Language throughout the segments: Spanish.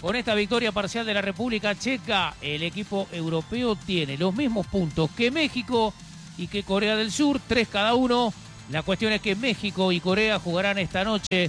Con esta victoria parcial de la República Checa, el equipo europeo tiene los mismos puntos que México y que Corea del Sur, 3 cada uno. La cuestión es que México y Corea jugarán esta noche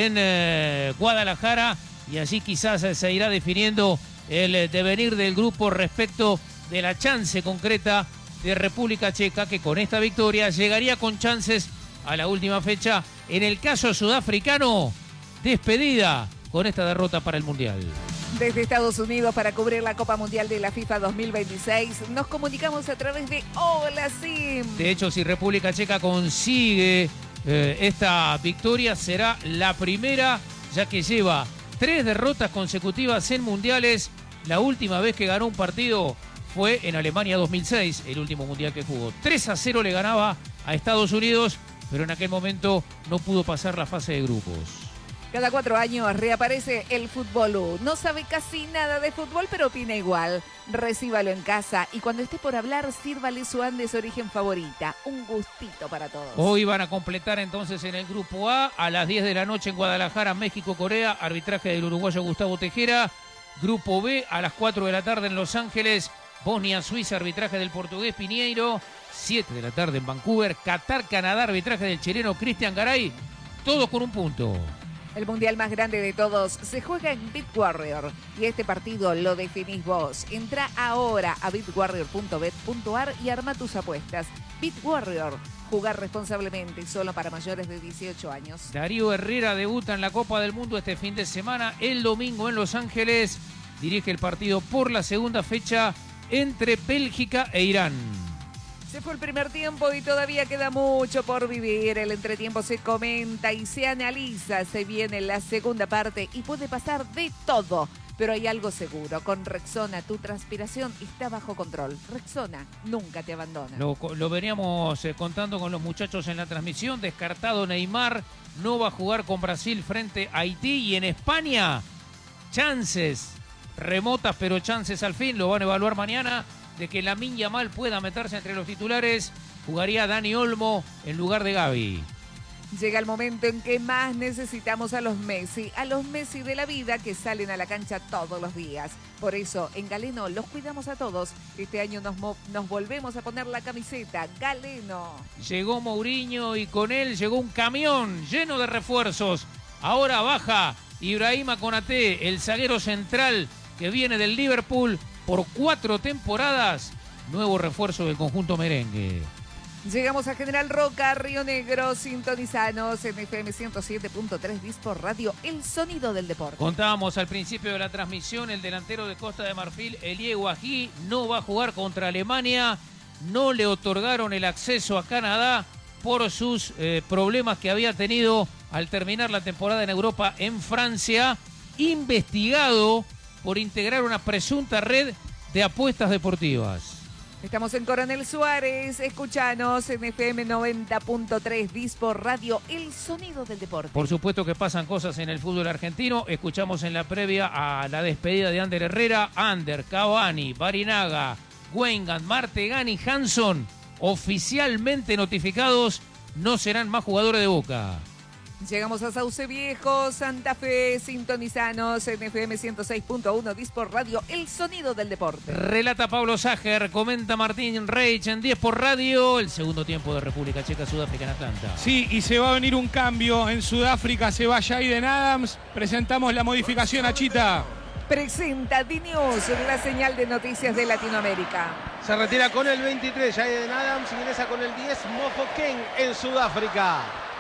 en Guadalajara y así quizás se irá definiendo el devenir del grupo respecto de la chance concreta de República Checa, que con esta victoria llegaría con chances a la última fecha. En el caso sudafricano, despedida con esta derrota para el Mundial. Desde Estados Unidos para cubrir la Copa Mundial de la FIFA 2026 nos comunicamos a través de Hola Sim. De hecho, si República Checa consigue esta victoria, será la primera, ya que lleva 3 derrotas consecutivas en mundiales. La última vez que ganó un partido fue en Alemania 2006, el último mundial que jugó. 3-0 le ganaba a Estados Unidos, pero en aquel momento no pudo pasar la fase de grupos. Cada 4 años reaparece el Fútbol. No sabe casi nada de fútbol, pero opina igual. Recíbalo en casa y cuando esté por hablar, sírvale su Andes Origen favorita. Un gustito para todos. Hoy van a completar entonces en el Grupo A las 10 de la noche en Guadalajara, México-Corea, arbitraje del uruguayo Gustavo Tejera. Grupo B a las 4 de la tarde en Los Ángeles, Bosnia-Suiza, arbitraje del portugués Piñeiro. 7 de la tarde en Vancouver, Qatar-Canadá, arbitraje del chileno Cristian Garay. Todos con un punto. El mundial más grande de todos se juega en Beat Warrior y este partido lo definís vos. Entra ahora a beatwarrior.bet.ar y arma tus apuestas. Beat Warrior, jugar responsablemente, solo para mayores de 18 años. Darío Herrera debuta en la Copa del Mundo este fin de semana. El domingo en Los Ángeles dirige el partido por la segunda fecha entre Bélgica e Irán. Se fue el primer tiempo y todavía queda mucho por vivir. El entretiempo se comenta y se analiza. Se viene la segunda parte y puede pasar de todo. Pero hay algo seguro. Con Rexona tu transpiración está bajo control. Rexona nunca te abandona. Lo veníamos contando con los muchachos en la transmisión. Descartado Neymar. No va a jugar con Brasil frente a Haití. Y en España, chances remotas, pero chances al fin. Lo van a evaluar mañana, de que Lamine Yamal pueda meterse entre los titulares. Jugaría Dani Olmo en lugar de Gavi. Llega el momento en que más necesitamos a los Messi de la vida que salen a la cancha todos los días. Por eso, en Galeno los cuidamos a todos. Este año nos volvemos a poner la camiseta Galeno. Llegó Mourinho y con él llegó un camión lleno de refuerzos. Ahora baja Ibrahima Konaté, el zaguero central que viene del Liverpool por 4 temporadas. Nuevo refuerzo del conjunto merengue. Llegamos a General Roca, Río Negro, sintonizanos en FM 107.3 Dispor Radio, el sonido del deporte. Contábamos al principio de la transmisión, el delantero de Costa de Marfil, Elie Guají, no va a jugar contra Alemania. No le otorgaron el acceso a Canadá por sus problemas que había tenido al terminar la temporada en Europa en Francia. Investigado por integrar una presunta red de apuestas deportivas. Estamos en Coronel Suárez, escuchanos en FM 90.3 Dispor Radio, el sonido del deporte. Por supuesto que pasan cosas en el fútbol argentino. Escuchamos en la previa a la despedida de Ander Herrera. Ander, Cavani, Barinaga, Weingart, Martegani, Hanson, oficialmente notificados, no serán más jugadores de Boca. Llegamos a Sauce Viejo, Santa Fe, sintonizanos en FM 106.1 Dispor Radio, el sonido del deporte. Relata Pablo Sager, comenta Martín Reich en Dispor Radio, el segundo tiempo de República Checa, Sudáfrica en Atlanta. Sí, y se va a venir un cambio en Sudáfrica, se va Jaden Adams, presentamos la modificación a Chita. Presenta D-News, la señal de noticias de Latinoamérica. Se retira con el 23, Jaden Adams, ingresa con el 10, Mofokeng en Sudáfrica.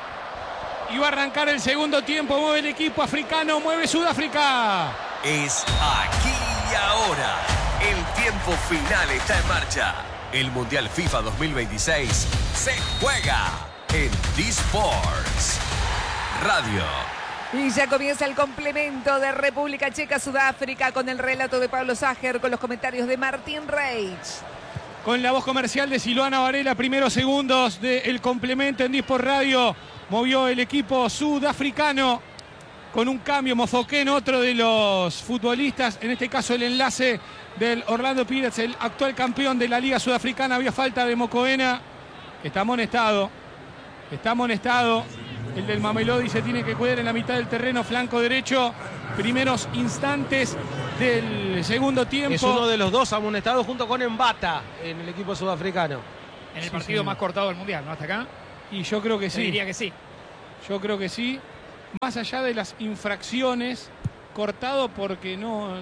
Y va a arrancar el segundo tiempo, mueve el equipo africano, mueve Sudáfrica. Es aquí y ahora. El tiempo final está en marcha. El Mundial FIFA 2026 se juega en D-Sports Radio. Y ya comienza el complemento de República Checa-Sudáfrica con el relato de Pablo Sager, con los comentarios de Martín Reich. Con la voz comercial de Silvana Varela, primeros segundos del complemento en D-Sports Radio. Movió el equipo sudafricano con un cambio. Mofokeng, otro de los futbolistas, en este caso el enlace del Orlando Pirates, el actual campeón de la Liga Sudafricana. Había falta de Mokoena, está amonestado. El del Mamelodi se tiene que cuidar en la mitad del terreno, flanco derecho. primeros instantes del segundo tiempo. Es uno de los dos amonestados junto con Mbata en el equipo sudafricano. En el partido más cortado del Mundial, ¿no? Hasta acá. Y yo creo que Te sí. diría que sí. Yo creo que sí. Más allá de las infracciones, cortado porque no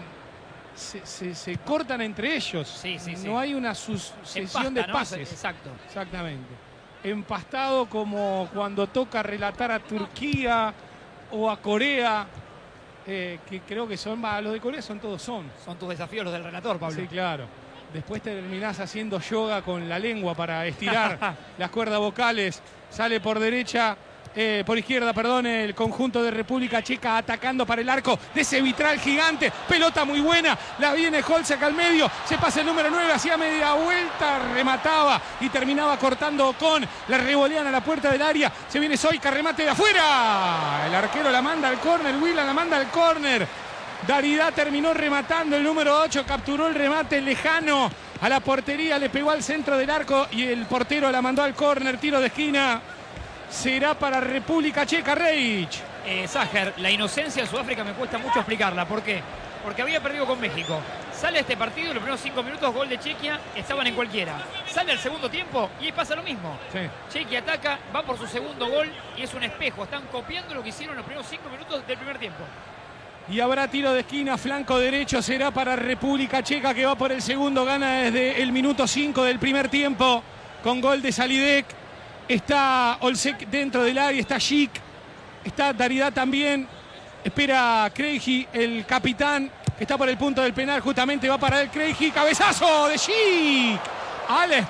se cortan entre ellos. Sí. No hay una sucesión de ¿no? pases. Exacto. Exactamente. Empastado como cuando toca relatar a Turquía o a Corea, que creo que son, los de Corea son todos Son tus desafíos los del relator, Pablo. Sí, claro. Después terminás haciendo yoga con la lengua para estirar las cuerdas vocales. Sale por derecha, por izquierda, perdón, el conjunto de República Checa atacando para el arco de ese vitral gigante. Pelota muy buena, la viene Holz acá al medio. Se pasa el número 9, hacía media vuelta, remataba y terminaba cortando con la revolean a la puerta del área. Se viene Soyka, remate de afuera. El arquero la manda al córner, Willan la manda al córner. Daridá terminó rematando, el número 8 capturó el remate lejano a la portería, le pegó al centro del arco y el portero la mandó al córner, tiro de esquina. Será para República Checa, Reich. Ságer, la inocencia de Sudáfrica me cuesta mucho explicarla. ¿Por qué? Porque había perdido con México. Sale este partido, los primeros 5 minutos, gol de Chequia, estaban en cualquiera. Sale el segundo tiempo y ahí pasa lo mismo. Sí. Chequia ataca, va por su segundo gol y es un espejo. Están copiando lo que hicieron los primeros 5 minutos del primer tiempo. Y habrá tiro de esquina, flanco derecho, será para República Checa, que va por el segundo, gana desde el minuto 5 del primer tiempo, con gol de Salidek. Está Olsek dentro del área, está Schick, está Daridá también, espera Craigie, el capitán, que está por el punto del penal, justamente va para el Craigie, cabezazo de Schick, a la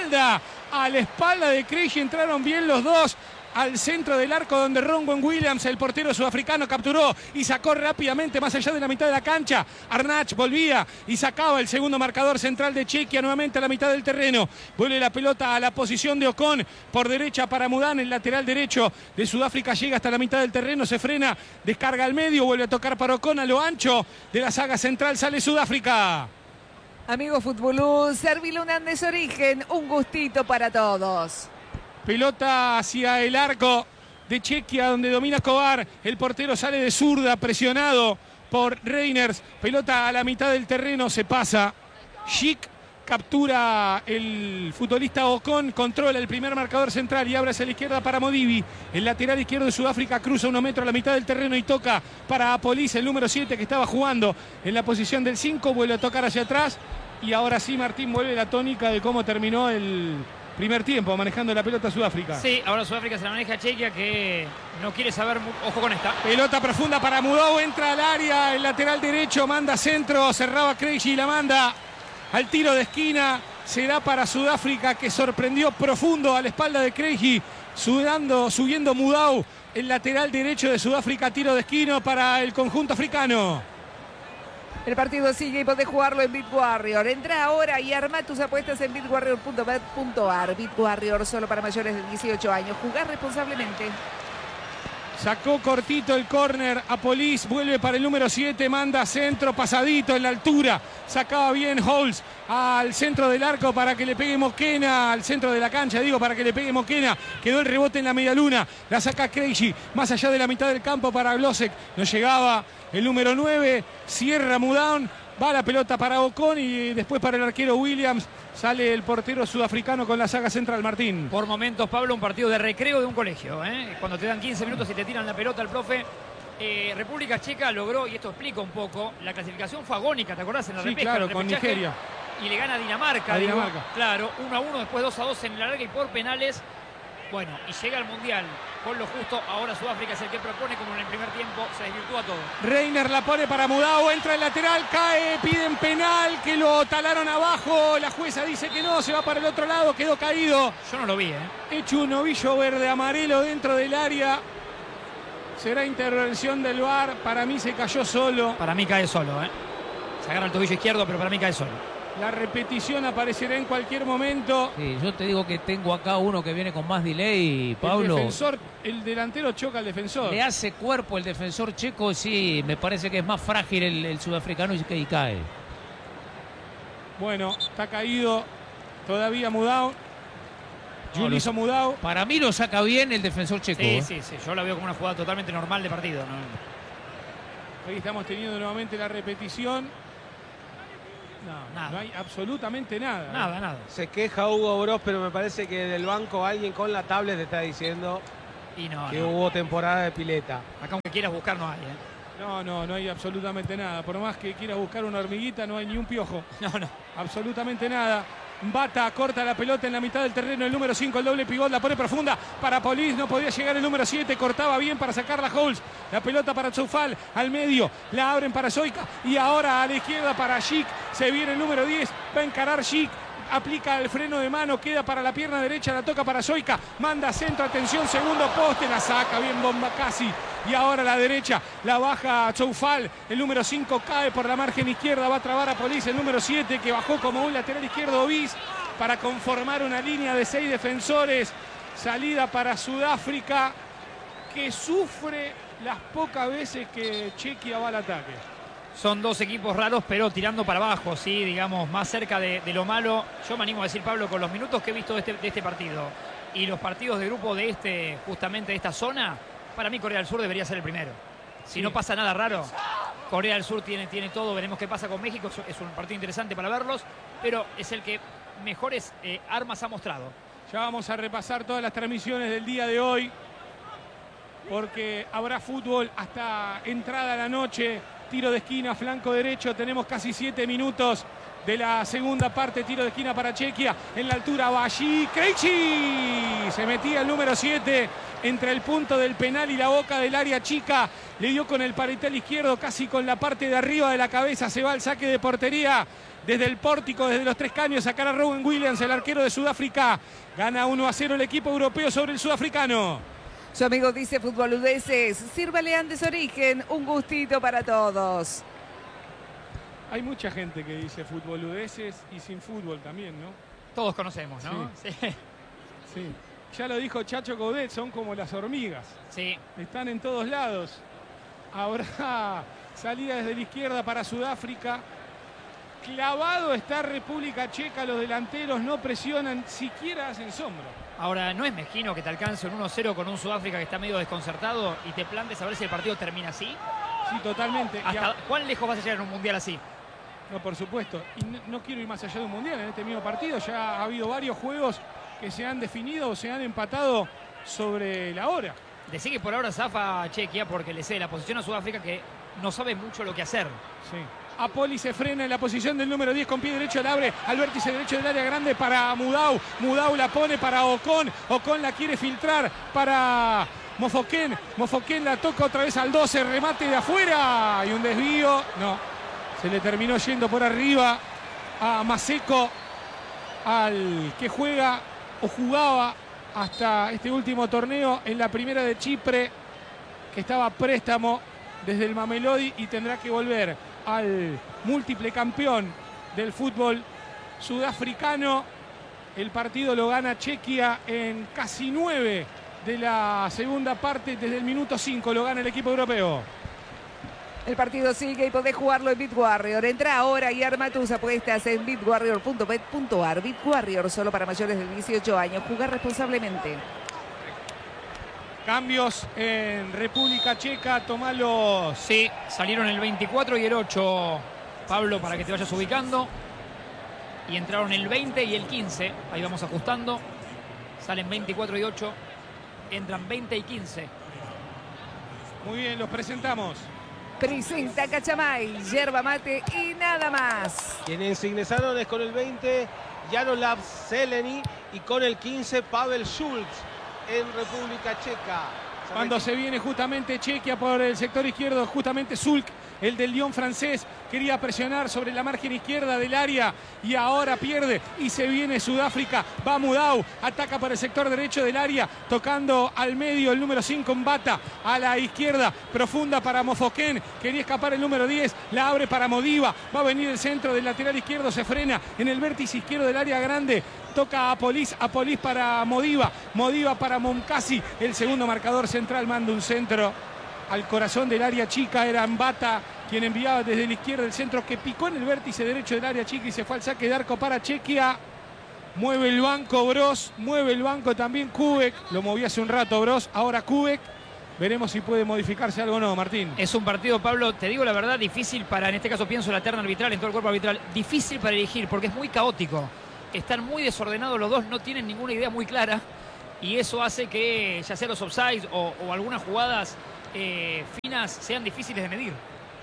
espalda de Craigie, entraron bien los dos. Al centro del arco donde Ronwen Williams, el portero sudafricano, capturó y sacó rápidamente más allá de la mitad de la cancha. Arnach volvía y sacaba el segundo marcador central de Chequia nuevamente a la mitad del terreno. Vuelve la pelota a la posición de Ocon por derecha para Mudán, el lateral derecho de Sudáfrica llega hasta la mitad del terreno, se frena, descarga al medio, vuelve a tocar para Ocon a lo ancho de la saga central, sale Sudáfrica. Amigo Futbolú, Serviluna Andes Origen, un gustito para todos. Pelota hacia el arco de Chequia, donde domina Escobar. El portero sale de zurda, presionado por Reiners. Pelota a la mitad del terreno, se pasa. Schick captura el futbolista Ocon, controla el primer marcador central y abre hacia la izquierda para Modibi. El lateral izquierdo de Sudáfrica cruza 1 metro a la mitad del terreno y toca para Apolis, el número 7 que estaba jugando en la posición del 5. Vuelve a tocar hacia atrás y ahora sí, Martín, vuelve la tónica de cómo terminó el primer tiempo manejando la pelota Sudáfrica. Sí, ahora Sudáfrica se la maneja a Chequia, que no quiere saber. Ojo con esta. Pelota profunda para Mudau, entra al área, el lateral derecho, manda centro, cerraba Craigie y la manda al tiro de esquina. Será para Sudáfrica, que sorprendió profundo a la espalda de Craigie, subiendo Mudau, el lateral derecho de Sudáfrica, tiro de esquina para el conjunto africano. El partido sigue y podés jugarlo en BitWarrior. Entra ahora y arma tus apuestas en bitwarrior.bet.ar. BitWarrior solo para mayores de 18 años. Jugá responsablemente. Sacó cortito el córner, Apolis vuelve para el número 7, manda centro, pasadito en la altura. Sacaba bien Holz al centro del arco para que le pegue Moquena, al centro de la cancha, para que le pegue Moquena. Quedó el rebote en la media luna, la saca Craigie, más allá de la mitad del campo para Glosek. No llegaba el número 9, cierra Mudán, va la pelota para Ocon y después para el arquero Williams. Sale el portero sudafricano con la saga central, Martín. Por momentos, Pablo, un partido de recreo de un colegio, ¿eh? Cuando te dan 15 minutos y te tiran la pelota al profe. República Checa logró, y esto explica un poco, la clasificación fue agónica, ¿te acordás? En la repesca, claro, con Nigeria. Y le gana a Dinamarca. A Dinamarca. Claro, 1-1, después 2-2 en la larga y por penales. Bueno, y llega al Mundial con lo justo. Ahora Sudáfrica es el que propone, como en el primer tiempo se desvirtúa todo. Reiner la pone para Mudau, entra el lateral, cae, piden penal, que lo talaron abajo. La jueza dice que no, se va para el otro lado, quedó caído. Yo no lo vi, Hecho un ovillo verde-amarelo dentro del área. Será intervención del VAR, para mí se cayó solo. Para mí cae solo, Se agarra el tobillo izquierdo, pero para mí cae solo. La repetición aparecerá en cualquier momento. Sí, yo te digo que tengo acá uno que viene con más delay, Pablo. El delantero choca al defensor. Le hace cuerpo el defensor checo, sí, me parece que es más frágil el sudafricano y cae. Bueno, está caído todavía Mudau. Juliso Mudau. Para mí lo saca bien el defensor checo. Sí, yo la veo como una jugada totalmente normal de partido, ¿no? Ahí estamos teniendo nuevamente la repetición. Nada. No hay absolutamente nada. Nada. Se queja Hugo Bross, pero me parece que del banco alguien con la tablet está diciendo Y no, que no. hubo temporada de pileta. Acá aunque quieras buscar no hay, ¿eh? No hay absolutamente nada. Por más que quieras buscar una hormiguita, no hay ni un piojo. No. Absolutamente nada. Bata corta la pelota en la mitad del terreno. El número 5, el doble pivot, la pone profunda para Polis. No podía llegar el número 7. Cortaba bien para sacarla Holz. La pelota para Zoufal al medio. La abren para Soyka. Y ahora a la izquierda para Schick. Se viene el número 10. Va a encarar Schick. Aplica el freno de mano, queda para la pierna derecha, la toca para Soyka, manda centro, atención, segundo poste, la saca bien Bomba casi. Y ahora a la derecha, la baja Zoufal, el número 5 cae por la margen izquierda, va a trabar a Polis, el número 7 que bajó como un lateral izquierdo bis para conformar una línea de 6 defensores. Salida para Sudáfrica, que sufre las pocas veces que Chequia va al ataque. Son dos equipos raros, pero tirando para abajo, sí, digamos, más cerca de lo malo. Yo me animo a decir, Pablo, con los minutos que he visto de este partido y los partidos de grupo de justamente de esta zona, para mí Corea del Sur debería ser el primero. Si no pasa nada raro, Corea del Sur tiene todo, veremos qué pasa con México, es un partido interesante para verlos, pero es el que mejores armas ha mostrado. Ya vamos a repasar todas las transmisiones del día de hoy, porque habrá fútbol hasta entrada a la noche. Tiro de esquina, flanco derecho. Tenemos casi 7 minutos de la segunda parte. Tiro de esquina para Chequia. En la altura va allí Krejci. Se metía el número 7 entre el punto del penal y la boca del área chica. Le dio con el paritel izquierdo, casi con la parte de arriba de la cabeza. Se va al saque de portería. Desde el pórtico, desde los 3 caños, sacará Rowan Williams, el arquero de Sudáfrica. Gana 1-0 el equipo europeo sobre el sudafricano. Su amigo dice Futboludeses, sírvale Andes Origen, un gustito para todos. Hay mucha gente que dice futboludeces y sin fútbol también, ¿no? Todos conocemos, ¿no? Sí. Ya lo dijo Chacho Coudet, son como las hormigas. Sí. Están en todos lados. Habrá salida desde la izquierda para Sudáfrica. Clavado está República Checa, los delanteros no presionan, siquiera hacen sombra. Ahora, ¿no es mezquino que te alcance un 1-0 con un Sudáfrica que está medio desconcertado y te plantes a ver si el partido termina así? Sí, totalmente. ¿Cuán lejos vas a llegar en un mundial así? No, por supuesto. Y no quiero ir más allá de un mundial. En este mismo partido ya ha habido varios juegos que se han definido o se han empatado sobre la hora. Decí que por ahora zafa Chequia porque le cede la posición a Sudáfrica, que no sabe mucho lo que hacer. Sí. Apoli se frena en la posición del número 10 con pie derecho, la abre al vértice derecho del área grande para Mudau. Mudau la pone para Ocon. Ocon la quiere filtrar para Mofoken. Mofoken la toca otra vez al 12. Remate de afuera. Y un desvío. No. Se le terminó yendo por arriba a Maseko, al que juega o jugaba hasta este último torneo en la primera de Chipre, que estaba a préstamo desde el Mamelodi y tendrá que volver al múltiple campeón del fútbol sudafricano. El partido lo gana Chequia en casi 9 de la segunda parte. Desde el minuto 5 lo gana el equipo europeo. El partido sigue y podés jugarlo en BitWarrior. Entra ahora y arma tus apuestas en bitwarrior.bet.ar. BitWarrior, solo para mayores de 18 años. Jugar responsablemente. Cambios en República Checa, tomalos. Sí, salieron el 24 y el 8, Pablo, para que te vayas ubicando. Y entraron el 20 y el 15. Ahí vamos ajustando. Salen 24 y 8. Entran 20 y 15. Muy bien, los presentamos. Presenta Cachamay, yerba mate y nada más. Quienes ingresaron es con el 20, Jaroslav Zeleny, y con el 15, Pavel Schulz, en República Checa. Cuando se viene justamente Chequia por el sector izquierdo, justamente Zulk, el del Lyon francés, quería presionar sobre la margen izquierda del área y ahora pierde y se viene Sudáfrica. Va Mudau, ataca por el sector derecho del área, tocando al medio el número 5 Mbata, a la izquierda, profunda para Mofoken, quería escapar el número 10, la abre para Modiva, va a venir el centro del lateral izquierdo, se frena en el vértice izquierdo del área grande, toca a Polis para Modiva para Moncasi, el segundo marcador central manda un centro al corazón del área chica, era Mbata quien enviaba desde la izquierda el centro que picó en el vértice derecho del área chica y se fue al saque de arco para Chequia. Mueve el banco Broz, mueve el banco también Kubek, lo movió hace un rato Broz, ahora Kubek Veremos si puede modificarse algo o no, Martín. Es un partido, Pablo, te digo la verdad, difícil para, en este caso pienso la terna arbitral, en todo el cuerpo arbitral, difícil para elegir porque es muy caótico. Están muy desordenados los dos, no tienen ninguna idea muy clara y eso hace que ya sea los offsides o algunas jugadas finas sean difíciles de medir.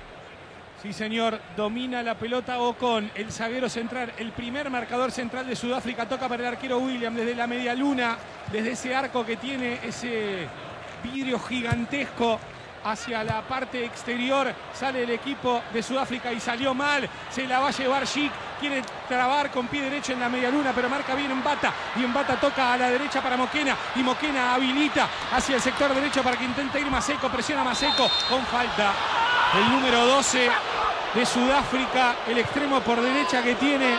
Sí, señor, domina la pelota Ocon, el zaguero central, el primer marcador central de Sudáfrica, toca para el arquero William desde la media luna, desde ese arco que tiene ese vidrio gigantesco hacia la parte exterior, sale el equipo de Sudáfrica y salió mal, se la va a llevar Schick, quiere trabar con pie derecho en la media luna, pero marca bien Mbata, y Mbata toca a la derecha para Moquena, y Moquena habilita hacia el sector derecho para que intente ir Maseko, presiona Maseko con falta. El número 12 de Sudáfrica, el extremo por derecha que tiene,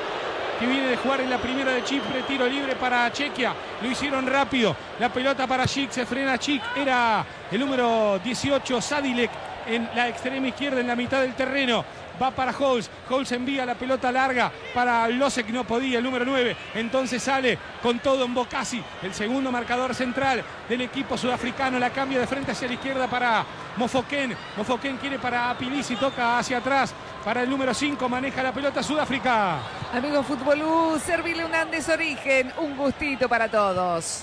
que viene de jugar en la primera de Chipre, tiro libre para Chequia, lo hicieron rápido, la pelota para Schick, se frena Schick, era el número 18 Sadilek en la extrema izquierda en la mitad del terreno, va para Holz, Holz envía la pelota larga para Losek, no podía, el número 9, entonces sale con todo en Bocasi, el segundo marcador central del equipo sudafricano, la cambia de frente hacia la izquierda para Mofoken, Mofoken quiere para Apilisi, toca hacia atrás para el número 5, maneja la pelota Sudáfrica. Amigos Futbolú, servile un Andes Origen, un gustito para todos.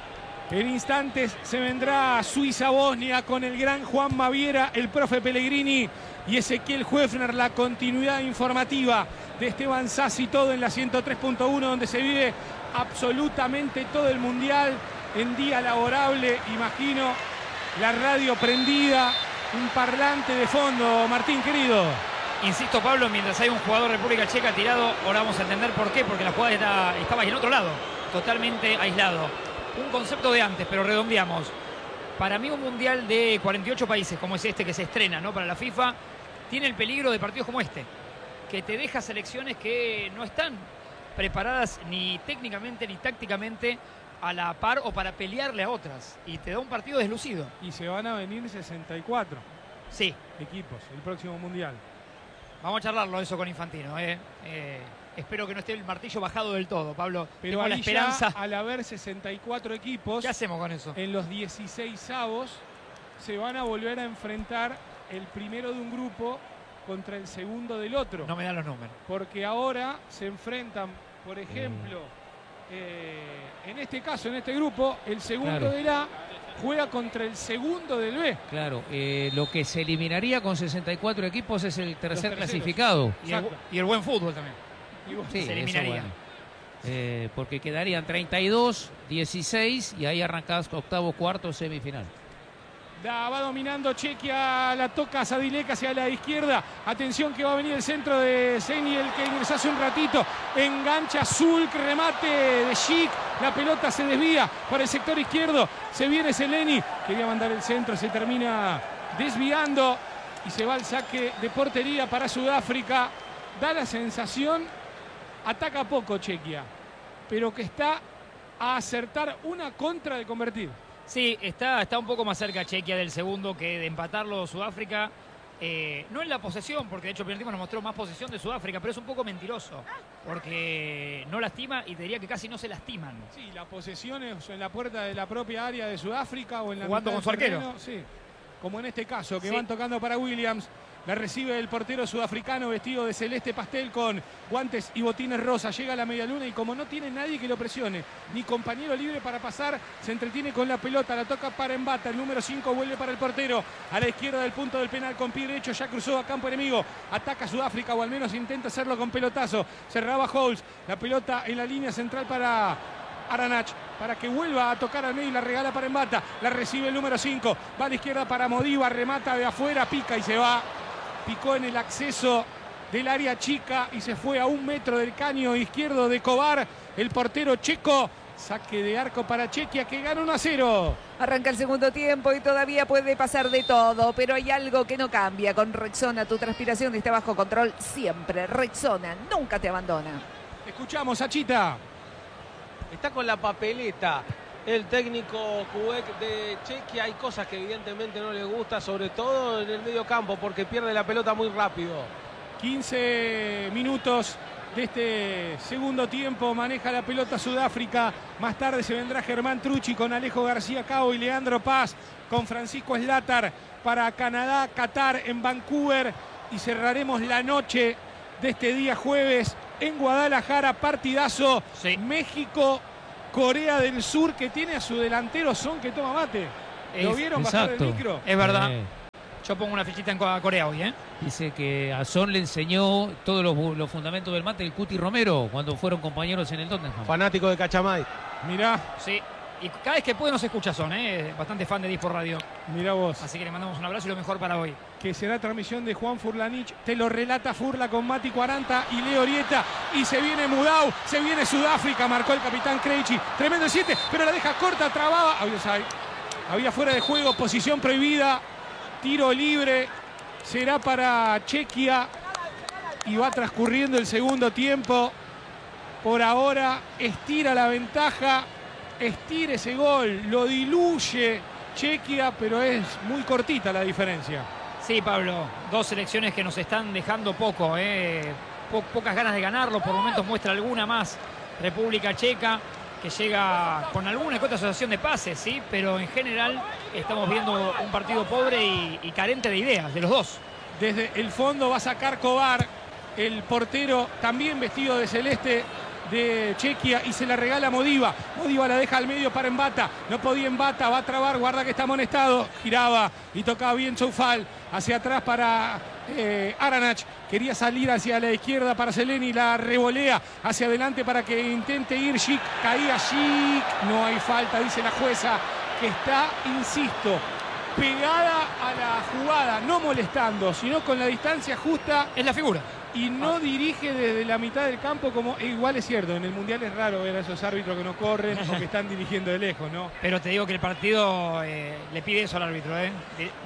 En instantes se vendrá Suiza-Bosnia con el gran Juan Maviera, el profe Pellegrini y Ezequiel Huefner, la continuidad informativa de Esteban Sassi, todo en la 103.1, donde se vive absolutamente todo el Mundial en día laborable, imagino, la radio prendida, un parlante de fondo, Martín querido. Insisto, Pablo, mientras hay un jugador de República Checa tirado, ahora vamos a entender por qué, porque la jugada estaba en otro lado, totalmente aislado. Un concepto de antes, pero redondeamos. Para mí un mundial de 48 países, como es este que se estrena, ¿no?, para la FIFA, tiene el peligro de partidos como este, que te deja selecciones que no están preparadas ni técnicamente ni tácticamente a la par o para pelearle a otras, y te da un partido deslucido. Y se van a venir 64 equipos el próximo mundial. Vamos a charlarlo eso con Infantino, espero que no esté el martillo bajado del todo, Pablo. Pero tengo la esperanza. Ya, al haber 64 equipos, ¿qué hacemos con eso? En los 16avos se van a volver a enfrentar el primero de un grupo contra el segundo del otro. No me dan los números. Porque ahora se enfrentan, por ejemplo, en este caso, en este grupo, el segundo del A juega contra el segundo del B. Claro, lo que se eliminaría con 64 equipos es el tercer clasificado. Y el buen fútbol también. Sí, se eliminaría. Bueno. Porque quedarían 32, 16 y ahí arrancás octavo, cuarto, semifinal. Va dominando Chequia, la toca Sadilek hacia la izquierda. Atención que va a venir el centro de Zeni, el que ingresó hace un ratito. Engancha Zulk, remate de Schick. La pelota se desvía por el sector izquierdo. Se viene Zeleni. Quería mandar el centro, se termina desviando. Y se va al saque de portería para Sudáfrica. Da la sensación, ataca poco Chequia, pero que está a acertar una contra de convertir. Sí, está un poco más cerca Chequia del segundo que de empatarlo Sudáfrica. No en la posesión, porque de hecho el primer tiempo nos mostró más posesión de Sudáfrica, pero es un poco mentiroso, porque no lastima y te diría que casi no se lastiman. Sí, la posesión es en la puerta de la propia área de Sudáfrica o en la jugando con su arquero. Sí, como en este caso, que van tocando para Williams. La recibe el portero sudafricano vestido de celeste pastel con guantes y botines rosas. Llega a la media luna y como no tiene nadie que lo presione, ni compañero libre para pasar, se entretiene con la pelota. La toca para Mbata. El número 5 vuelve para el portero. A la izquierda del punto del penal con pie derecho. Ya cruzó a campo enemigo. Ataca Sudáfrica o al menos intenta hacerlo con pelotazo. Cerraba Holz. La pelota en la línea central para Aranach, para que vuelva a tocar al medio y la regala para Mbata. La recibe el número 5. Va a la izquierda para Modiva. Remata de afuera. Pica y se va. Picó en el acceso del área chica y se fue a 1 metro del caño izquierdo de Kovar, el portero checo. Saque de arco para Chequia que gana 1-0. Arranca el segundo tiempo y todavía puede pasar de todo, pero hay algo que no cambia. Con Rexona tu transpiración está bajo control siempre. Rexona nunca te abandona. Escuchamos a Chita. Está con la papeleta el técnico Kubek de Chequia. Hay cosas que evidentemente no le gusta, sobre todo en el medio campo, porque pierde la pelota muy rápido. 15 minutos de este segundo tiempo. Maneja la pelota Sudáfrica. Más tarde se vendrá Germán Trucci con Alejo García Cao y Leandro Paz, con Francisco Slatar para Canadá, Qatar en Vancouver. Y cerraremos la noche de este día jueves en Guadalajara. Partidazo. Sí. México, Corea del Sur, que tiene a su delantero Son que toma mate. ¿Lo vieron bajar el micro? Es verdad. Yo pongo una fichita en Corea hoy, ¿eh? Dice que a Son le enseñó todos los fundamentos del mate el Cuti Romero cuando fueron compañeros en el Tottenham. Fanático de Cachamay. Mirá, Sí. Y cada vez que puede nos escucha Son, ¿eh? Bastante fan de Dispor Radio. mirá vos. Así que le mandamos un abrazo y lo mejor para hoy. Que será transmisión de Juan Furlanich. Te lo relata Furla con Mati 40 y Leo Orieta. Y se viene Mudau, se viene Sudáfrica. Marcó el capitán Krejci. Tremendo el 7, pero la deja corta, trababa. Había fuera de juego, posición prohibida. Tiro libre. Será para Chequia. Y va transcurriendo el segundo tiempo. Por ahora estira la ventaja. Estira ese gol. Lo diluye Chequia, pero es muy cortita la diferencia. Sí, Pablo, dos selecciones que nos están dejando poco, pocas ganas de ganarlo, por momentos muestra alguna más. República Checa, que llega con alguna que otra asociación de pases, sí, pero en general estamos viendo un partido pobre y carente de ideas, de los dos. Desde el fondo va a sacar Kovar, el portero también vestido de celeste de Chequia, y se la regala a Modiva. Modiva la deja al medio para Embata. No podía Embata, va a trabar, guarda que está amonestado. Giraba y tocaba bien Soufal. Hacia atrás para Aranach. Quería salir hacia la izquierda para Seleni, la revolea hacia adelante para que intente ir Schick. Caía Schick. No hay falta, dice la jueza, que está, insisto, pegada a la jugada, no molestando, sino con la distancia justa. Es la figura. Y no dirige desde la mitad del campo, como igual es cierto, en el Mundial es raro ver a esos árbitros que no corren o que están dirigiendo de lejos, ¿no? Pero te digo que el partido le pide eso al árbitro, ¿eh?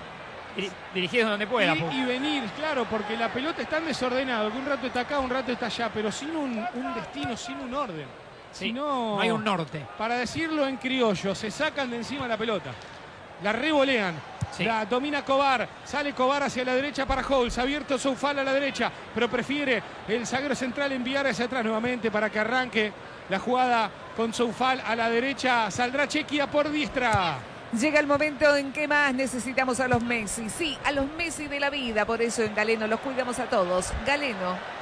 Dirigir donde pueda. Y venir, claro, porque la pelota es tan desordenada que un rato está acá, un rato está allá, pero sin un destino, sin un orden. Sí, Si no hay un norte. Para decirlo en criollo, se sacan de encima la pelota, la revolean. Sí. La domina Kovar, sale Kovar hacia la derecha para Holz, abierto Soufal a la derecha, pero prefiere el zaguero central enviar hacia atrás nuevamente para que arranque la jugada con Soufal a la derecha. Saldrá Chequia por diestra. Llega el momento en que más necesitamos a los Messi. Sí, a los Messi de la vida. Por eso en Galeno los cuidamos a todos. Galeno.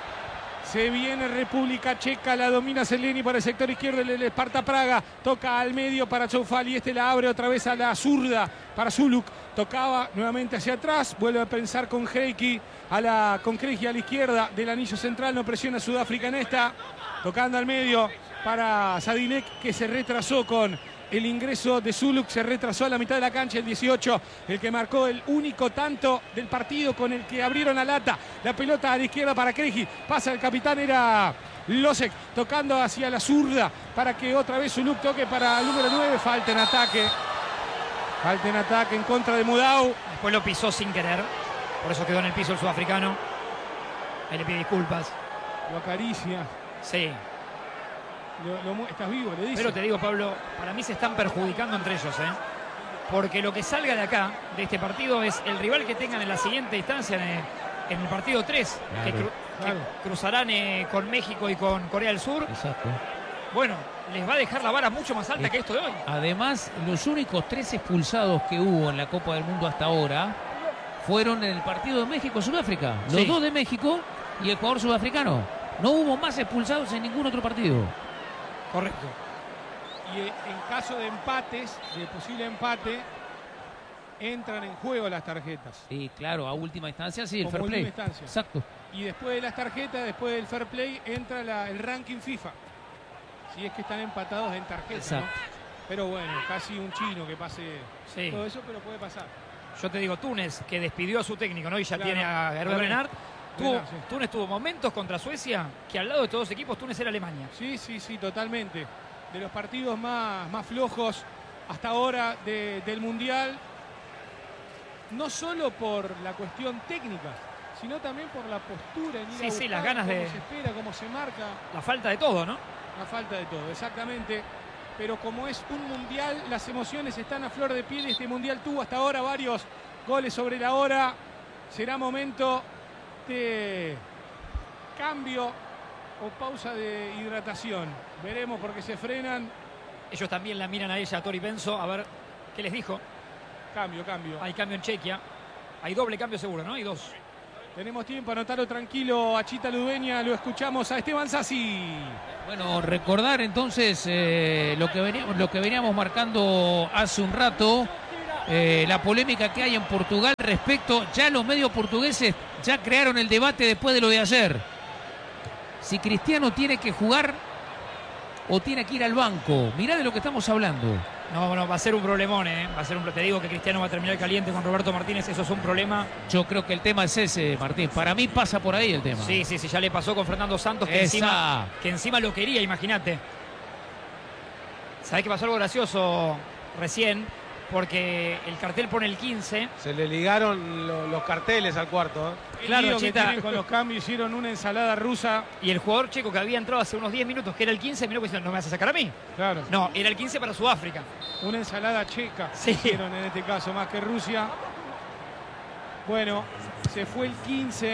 Se viene República Checa, la domina Seleni para el sector izquierdo, el Esparta Praga, toca al medio para Soufal y este la abre otra vez a la zurda para Zuluk. Tocaba nuevamente hacia atrás, vuelve a pensar con Krejci a la izquierda del anillo central, no presiona Sudáfrica en esta, tocando al medio para Sadilek, que se retrasó con el ingreso de Zuluk, se retrasó a la mitad de la cancha, el 18, el que marcó el único tanto del partido con el que abrieron la lata. La pelota a la izquierda para Krejci, pasa el capitán, era Losek, tocando hacia la zurda para que otra vez Zuluk toque para el número 9, falta en ataque en contra de Mudau. Después lo pisó sin querer, por eso quedó en el piso el sudafricano. Ahí le pide disculpas. Lo acaricia. Sí. Estás vivo, le dice. Pero te digo, Pablo, para mí se están perjudicando entre ellos, ¿eh? Porque lo que salga de acá, de este partido, es el rival que tengan en la siguiente instancia, en el partido 3, Claro. que cruzarán con México y con Corea del Sur. Exacto. Bueno, les va a dejar la vara mucho más alta que esto de hoy. Además, los únicos 3 expulsados que hubo en la Copa del Mundo hasta ahora fueron en el partido de México-Sudáfrica. Los Sí. 2 de México y el jugador sudafricano. No hubo más expulsados en ningún otro partido. Correcto. Y en caso de empates, de posible empate, entran en juego las tarjetas. Sí, claro, a última instancia, sí, el Como fair play. última instancia. Exacto. Y después de las tarjetas, después del fair play, entra el ranking FIFA. Si es que están empatados en tarjetas, ¿no? Exacto. Pero bueno, casi un chino que pase Sí. todo eso, pero puede pasar. Yo te digo, Túnez, que despidió a su técnico, ¿no? Y ya Claro. tiene a Herbert Renard. Renard, sí. Túnez tuvo momentos contra Suecia que al lado de todos los equipos Túnez era Alemania. Sí, totalmente. De los partidos más flojos hasta ahora del Mundial, no solo por la cuestión técnica, sino también por la postura en ir Sí, a sí, buscar, las ganas cómo de- se espera, cómo se marca, La falta de todo, ¿no? la falta de todo, exactamente. Pero como es un Mundial, las emociones están a flor de piel. Este Mundial tuvo hasta ahora varios goles sobre la hora. Será momento de cambio o pausa de hidratación. Veremos porque se frenan. Ellos también la miran a ella, a Tori Benzo, a ver qué les dijo. Cambio. Hay cambio en Chequia. Hay doble cambio seguro, ¿no? Hay dos. Tenemos tiempo, anotalo tranquilo a Chita Ludueña. Lo escuchamos a Esteban Sassi. Bueno, recordar entonces lo que veníamos marcando hace un rato, la polémica que hay en Portugal respecto, ya los medios portugueses ya crearon el debate después de lo de ayer. Si Cristiano tiene que jugar o tiene que ir al banco. Mirá de lo que estamos hablando. No, va a ser un problemón, ¿eh? Te digo que Cristiano va a terminar caliente con Roberto Martínez, eso es un problema. Yo creo que el tema es ese, Martín. Para mí pasa por ahí el tema. Sí, ya le pasó con Fernando Santos, que encima lo quería, imagínate. ¿Sabés que pasó algo gracioso recién? Porque el cartel pone el 15. Se le ligaron los carteles al cuarto, ¿eh? Claro, Chita. Con los cambios hicieron una ensalada rusa. Y el jugador checo que había entrado hace unos 10 minutos, que era el 15, miró que diciendo, ¿no me vas a sacar a mí? Claro. No, era el 15 para Sudáfrica. Una ensalada checa. Sí. Hicieron en este caso, más que Rusia. Bueno, se fue el 15.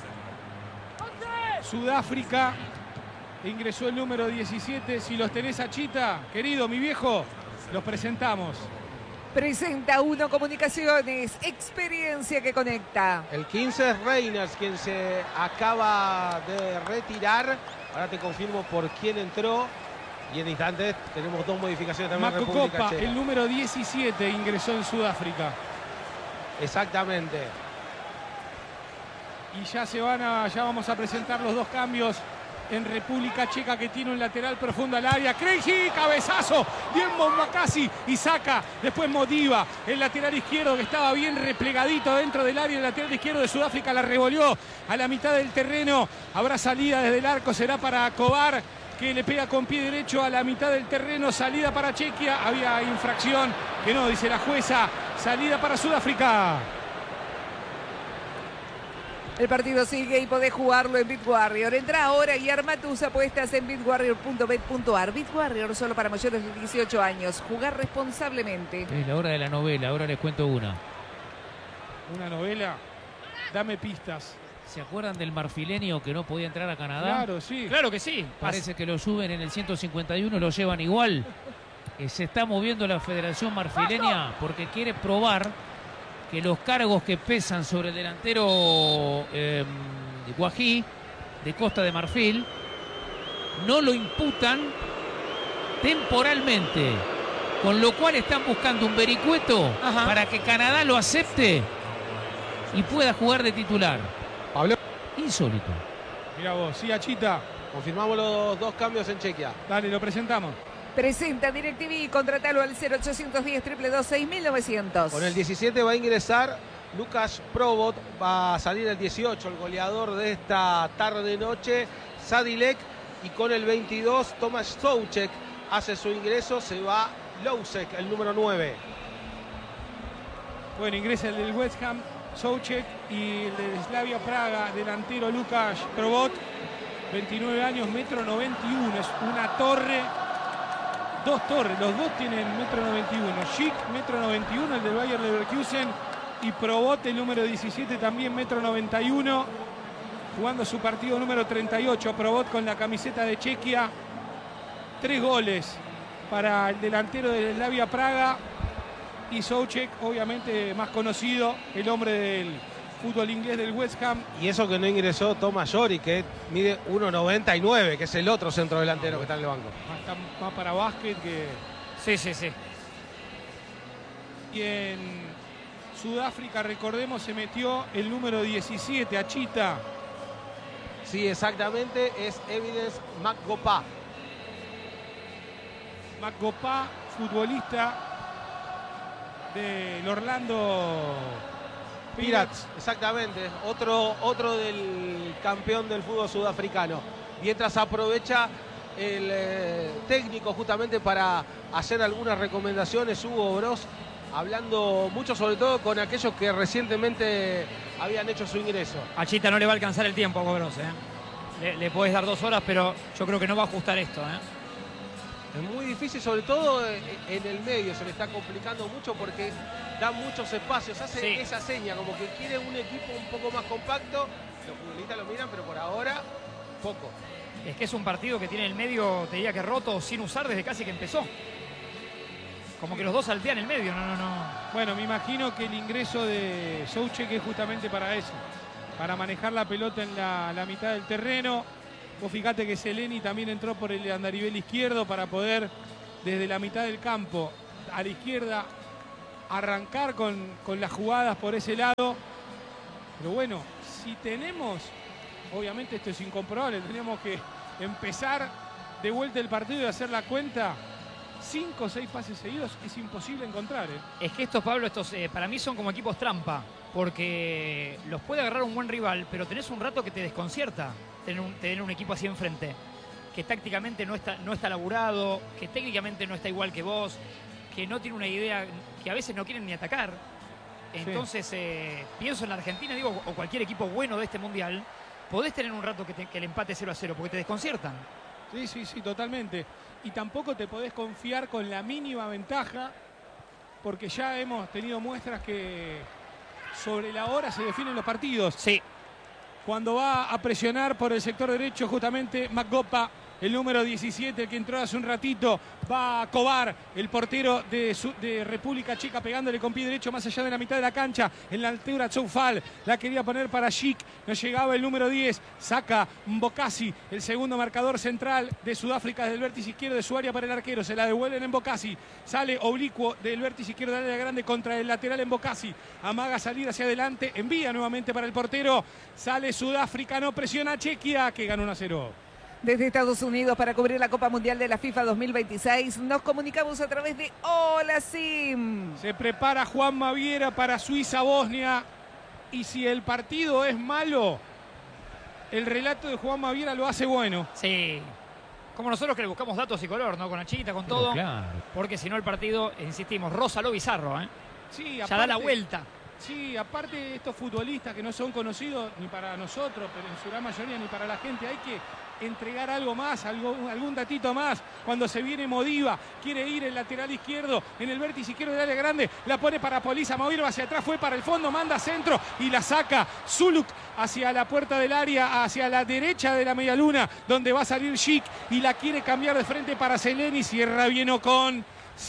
Sudáfrica. Ingresó el número 17. Si los tenés a Chita, querido, mi viejo, los presentamos. Presenta Uno Comunicaciones, experiencia que conecta. El 15 es Reyners, quien se acaba de retirar. Ahora te confirmo por quién entró. Y en instantes tenemos dos modificaciones también en Marco República Copa, Checa. el número 17, ingresó en Sudáfrica. Exactamente. Y ya vamos a presentar los dos cambios en República Checa, que tiene un lateral profundo al área. Krejci, cabezazo, bien Bombacasi y saca. Después Modiva, el lateral izquierdo que estaba bien replegadito dentro del área. El lateral izquierdo de Sudáfrica la revolvió a la mitad del terreno. Habrá salida desde el arco, será para Kovar, que le pega con pie derecho a la mitad del terreno. Salida para Chequia, había infracción, que no, dice la jueza. Salida para Sudáfrica. El partido sigue y podés jugarlo en BitWarrior. Entra ahora y arma tus apuestas en bitwarrior.bet.ar. BitWarrior solo para mayores de 18 años. Jugar responsablemente. Es la hora de la novela, ahora les cuento una. Una novela. Dame pistas. ¿Se acuerdan del marfileño que no podía entrar a Canadá? Claro, sí. Claro que sí. Parece que lo suben en el 151, lo llevan igual. Se está moviendo la Federación Marfileña porque quiere probar que los cargos que pesan sobre el delantero Guají, de Costa de Marfil, no lo imputan temporalmente. Con lo cual están buscando un vericueto para que Canadá lo acepte y pueda jugar de titular. Pablo. Insólito. Mira vos, sí, Achita. Confirmamos los dos cambios en Chequia. Dale, lo presentamos. Presenta DirecTV, contratalo al 0810 222 6900. Con el 17 va a ingresar Lukas Probot, va a salir el 18, el goleador de esta tarde-noche, Sadilek, y con el 22 Tomáš Souček hace su ingreso, se va Lousek, el número 9. Bueno, ingresa el del West Ham, Souček, y el de Slavia Praga, delantero Lukas Probot, 29 años, 1,91 m, es una torre. Dos torres, los dos tienen 1,91 m. Schick, 1,91 m, el del Bayer Leverkusen, y Probot, el número 17, también 1,91 m, jugando su partido número 38. Probot con la camiseta de Chequia. 3 goles para el delantero de Slavia Praga, y Souček, obviamente más conocido, el hombre del fútbol inglés del West Ham. Y eso que no ingresó Tomás Llori, que mide 1,99 m, que es el otro centro delantero que está en el banco. Más para básquet que... Sí. Y en Sudáfrica, recordemos, se metió el número 17, Achita. Sí, exactamente, es Evidence Makgopa. Makgopa, futbolista del Orlando Pirates. Exactamente, otro del campeón del fútbol sudafricano. Mientras aprovecha el técnico justamente para hacer algunas recomendaciones, Hugo Bross, hablando mucho sobre todo con aquellos que recientemente habían hecho su ingreso. A Chita no le va a alcanzar el tiempo a Cobros, ¿eh? Le puedes dar 2 horas, pero yo creo que no va a ajustar esto, ¿eh? Es muy difícil, sobre todo en el medio, se le está complicando mucho porque da muchos espacios, hace esa seña, como que quiere un equipo un poco más compacto. Los futbolistas lo miran, pero por ahora, poco. Es que es un partido que tiene el medio, te diría que roto, sin usar desde casi que empezó. Como que los dos saltean el medio, no. Bueno, me imagino que el ingreso de Souček es justamente para eso, para manejar la pelota en la mitad del terreno. Vos fíjate que Seleni también entró por el andarivel izquierdo para poder, desde la mitad del campo a la izquierda, arrancar con las jugadas por ese lado. Pero bueno, si tenemos, obviamente esto es incomprobable, tenemos que empezar de vuelta el partido y hacer la cuenta. 5 o 6 pases seguidos es imposible encontrar. Es que estos, Pablo, para mí son como equipos trampa, porque los puede agarrar un buen rival, pero tenés un rato que te desconcierta tener un equipo así enfrente, que tácticamente no está laburado, que técnicamente no está igual que vos, que no tiene una idea, que a veces no quieren ni atacar. Entonces, pienso en la Argentina, digo, o cualquier equipo bueno de este Mundial, podés tener un rato que el empate 0-0, porque te desconciertan. Sí, totalmente. Y tampoco te podés confiar con la mínima ventaja, porque ya hemos tenido muestras que sobre la hora se definen los partidos. Sí. Cuando va a presionar por el sector derecho justamente Magopa, el número 17, el que entró hace un ratito, va a Kovar, el portero de República Checa, pegándole con pie derecho más allá de la mitad de la cancha, en la altura Zoufal, la quería poner para Schick, no llegaba el número 10, saca Mbokasi, el segundo marcador central de Sudáfrica desde el vértice izquierdo de su área para el arquero, se la devuelven en Mbokasi, sale oblicuo del vértice izquierdo del área grande contra el lateral en Mbokasi, amaga salir hacia adelante, envía nuevamente para el portero, sale Sudáfrica, no presiona a Chequia, que ganó 1-0. Desde Estados Unidos para cubrir la Copa Mundial de la FIFA 2026 nos comunicamos a través de Hola Sim. Se prepara Juan Maviera para Suiza-Bosnia y si el partido es malo, el relato de Juan Maviera lo hace bueno. Sí, como nosotros que le buscamos datos y color, ¿no? Con la chita, con todo. Claro. Porque si no el partido, insistimos, rosa lo bizarro, ¿eh? Sí, ya aparte, da la vuelta. Sí, aparte estos futbolistas que no son conocidos ni para nosotros, pero en su gran mayoría ni para la gente, hay que entregar algo más, algún datito más. Cuando se viene Modiva, quiere ir el lateral izquierdo en el vértice izquierdo del área grande, la pone para Polisa, Movirva hacia atrás, fue para el fondo, manda centro y la saca Zuluk hacia la puerta del área, hacia la derecha de la medialuna, donde va a salir Schick y la quiere cambiar de frente para Seleni, cierra bien Ocon,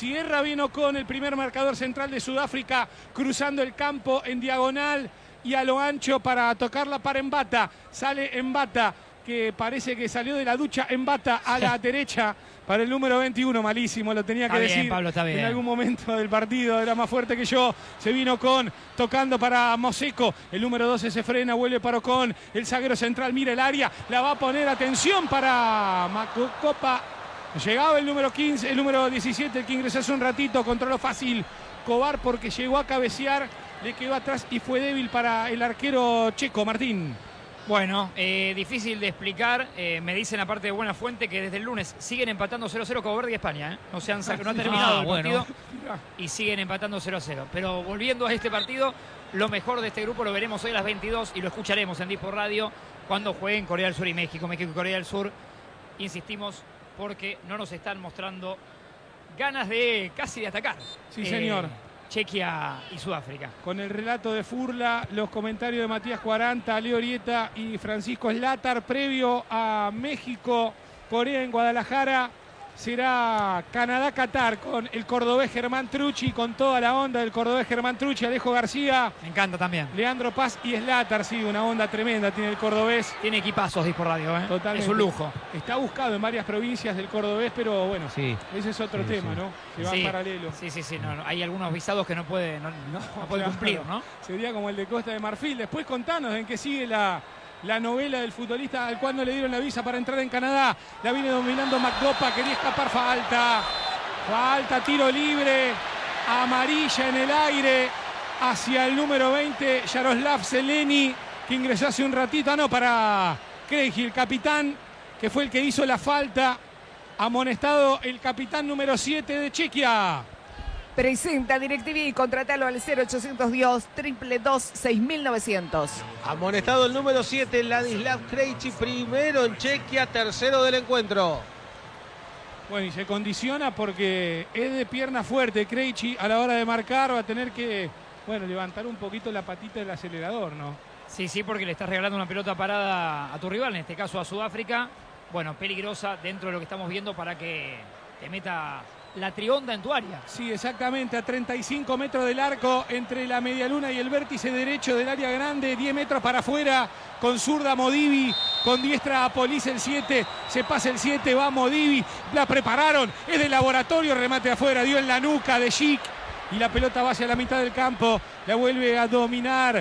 el primer marcador central de Sudáfrica, cruzando el campo en diagonal y a lo ancho para tocarla para Mbata, sale Mbata, que parece que salió de la ducha Mbata a la derecha para el número 21, malísimo, lo tenía que decir. Pablo, está bien. En algún momento del partido, era más fuerte que yo, se vino Ocon, tocando para Moseko, el número 12 se frena, vuelve para Ocon, el zaguero central mira el área, la va a poner, atención para Macopa, llegaba el número 15, el número 17, el que ingresó hace un ratito, controló fácil Kovar porque llegó a cabecear, le quedó atrás y fue débil para el arquero checo, Martín. Bueno, difícil de explicar. Me dicen, aparte de buena fuente, que desde el lunes siguen empatando 0-0 Cabo Verde y España. No han terminado el partido y siguen empatando 0-0. Pero volviendo a este partido, lo mejor de este grupo lo veremos hoy a las 22 y lo escucharemos en Dispor Radio cuando jueguen Corea del Sur y México. México y Corea del Sur, insistimos, porque no nos están mostrando ganas de casi de atacar. Sí, señor. Chequia y Sudáfrica. Con el relato de Furla, los comentarios de Matías Cuaranta, Leo Orieta y Francisco Slatar, previo a México, Corea en Guadalajara, será Canadá-Qatar con el cordobés Germán Trucci, con toda la onda del cordobés Germán Trucci, Alejo García. Me encanta también. Leandro Paz y Slatar, sí, una onda tremenda tiene el cordobés. Tiene equipazos Dispor Radio, ¿eh? Totalmente. Es un lujo. Está buscado en varias provincias del cordobés, pero bueno, sí, ese es otro tema, ¿no? Que va en paralelo. Sí, no, hay algunos visados que no puede cumplir, ¿no? Sería como el de Costa de Marfil. Después contanos en qué sigue la novela del futbolista al cual no le dieron la visa para entrar en Canadá. La viene dominando Magopa, quería escapar, falta, tiro libre, amarilla en el aire hacia el número 20, Yaroslav Seleni, que ingresó hace un ratito, para Krejci, el capitán, que fue el que hizo la falta, amonestado el capitán número 7 de Chequia. Presenta DirecTV, contratalo al 0810 222 6900. Amonestado el número 7, Ladislav Krejci, primero en Chequia, tercero del encuentro. Bueno, y se condiciona porque es de pierna fuerte Krejci, a la hora de marcar va a tener que, levantar un poquito la patita del acelerador, ¿no? Sí, porque le estás regalando una pelota parada a tu rival, en este caso a Sudáfrica, bueno, peligrosa dentro de lo que estamos viendo para que te meta la trionda en tu área. Sí, exactamente, a 35 metros del arco, entre la medialuna y el vértice derecho del área grande, 10 metros para afuera, con zurda Modivi, con diestra Polis el 7, se pasa el 7, va Modivi, la prepararon, es de laboratorio, remate afuera, dio en la nuca de Schick, y la pelota va hacia la mitad del campo, la vuelve a dominar